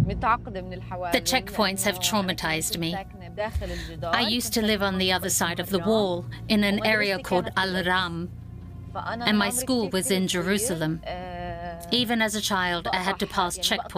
The checkpoints have traumatized me. I used to live on the other side of the wall, in an area called Al-Ram, and my school was in Jerusalem. Even as a child, I had to pass checkpoints.